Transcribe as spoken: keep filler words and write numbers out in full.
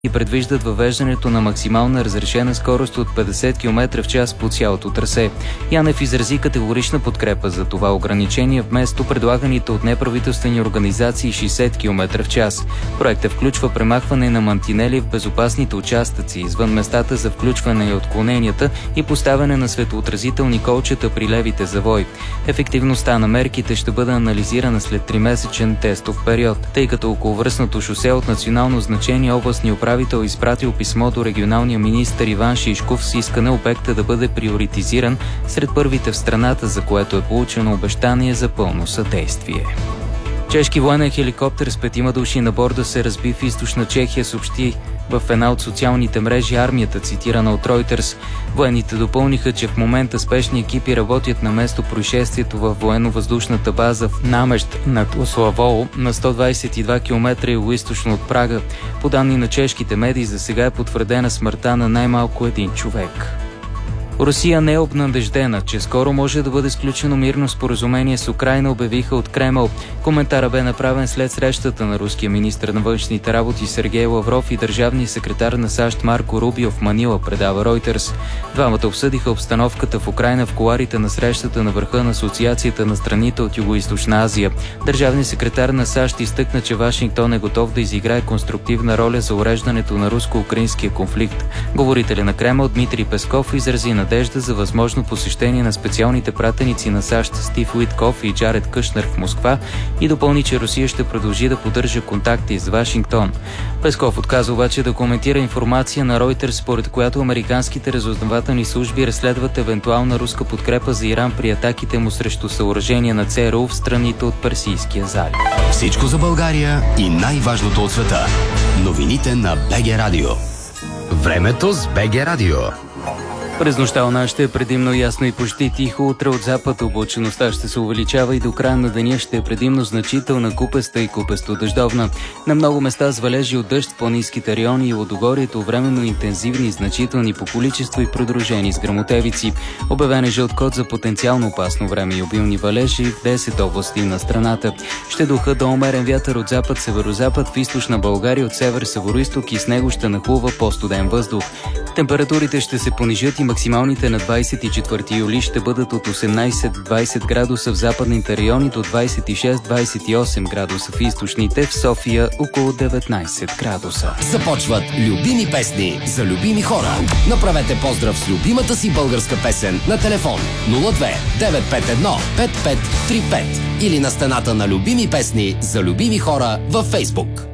и предвиждат въвеждането на максимална разрешена скорост от петдесет километра в час по цялото трасе. Янев изрази категорична подкрепа за това ограничение вместо предлаганите от неправителствени организации шейсет километра в час. Проектът включва премахване на мантинели в безопасните участъци извън местата за включване и отклоненията и поставяне на светоотразителни колчета при левите завои. Ефективността на мерките ще бъде анализирана след тримесечен тестов период, тъй като околовръстното шосе от национално значение областни управител изпратил писмо до регионалния министър Иван Шишков с искане обекта да бъде приоритизиран сред първите в страната, за което е получено обещание за пълно съдействие. Чешки военен хеликоптер с петима души на борда се разби в източна Чехия, съобщи в една от социалните мрежи армията, цитирана от Reuters. Военните допълниха, че в момента спешни екипи работят на место происшествието в военно-въздушната база в Намещ над Ославол на сто двадесет и два километра югоизточно от Прага. По данни на чешките медии, за сега е потвърдена смъртта на най-малко един човек. Русия не е обнадеждена, че скоро може да бъде сключено мирно споразумение с Украйна, обявиха от Кремъл. Коментарът бе направен след срещата на руския министър на външните работи Сергей Лавров и държавния секретар на САЩ Марко Рубио в Манила, предава Reuters. Двамата обсъдиха обстановката в Украйна в кулоарите на срещата на върха на Асоциацията на страните от Югоизточна Азия. Държавният секретар на САЩ изтъкна, че Вашингтон е готов да изиграе конструктивна роля за уреждането на руско-украинския конфликт. Говорителят на Кремъл Дмитрий Песков изрази надежда за възможно посещение на специалните пратеници на САЩ Стив Уитков и Джаред Кушнер в Москва и допълни, че Русия ще продължи да поддържа контакти с Вашингтон. Песков отказа обаче да коментира информация на Reuters, според която американските разузнавателни служби разследват евентуална руска подкрепа за Иран при атаките му срещу съоръжения на ЦРУ в страните от Персийския залив. Всичко за България и най-важното от света. Новините на БГ Радио. Времето с БГ Радио. През нощта у нас ще е предимно ясно и почти тихо. Утре от запад облачеността ще се увеличава и до края на деня ще е предимно значителна, купеста и купесто-дъждовна. На много места с валежи от дъжд в планинските райони и лодогорието, временно интензивни, значителни по количество и придружени с гръмотевици. Обявен е жълт код за потенциално опасно време и обилни валежи в десет области на страната. Ще духа до умерен вятър от запад-северозапад в източна България, от север-североизток и с него ще нахлува по-студен въздух. Температурите ще се понижат и максималните на двадесет и четвърти юли ще бъдат от осемнадесет до двадесет градуса в западните райони до двадесет и шест до двадесет и осем градуса в източните, в София около деветнадесет градуса. Започват любими песни за любими хора. Направете поздрав с любимата си българска песен на телефон нула две девет пет едно пет пет три пет или на стената на любими песни за любими хора във Фейсбук.